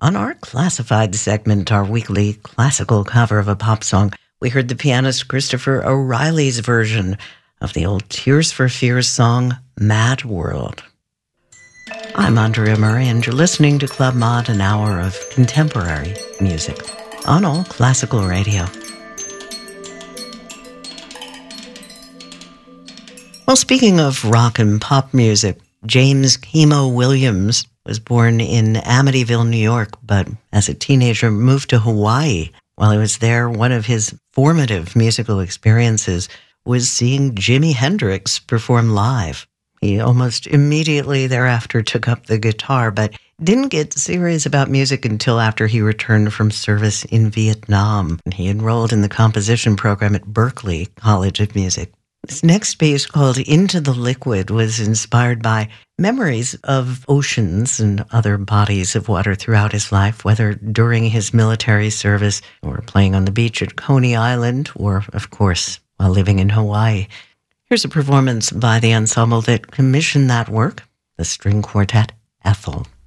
On our classified segment, our weekly classical cover of a pop song, we heard the pianist Christopher O'Reilly's version of the old Tears for Fears song, Mad World. I'm Andrea Murray, and you're listening to Club Mod, an hour of contemporary music on All Classical Radio. Well, speaking of rock and pop music, James Kimo Williams was born in Amityville, New York, but as a teenager moved to Hawaii. While he was there, one of his formative musical experiences was seeing Jimi Hendrix perform live. He almost immediately thereafter took up the guitar, but didn't get serious about music until after he returned from service in Vietnam. He enrolled in the composition program at Berklee College of Music. This next piece, called Into the Liquid, was inspired by memories of oceans and other bodies of water throughout his life, whether during his military service or playing on the beach at Coney Island or, of course, while living in Hawaii. Here's a performance by the ensemble that commissioned that work, the string quartet Ethel.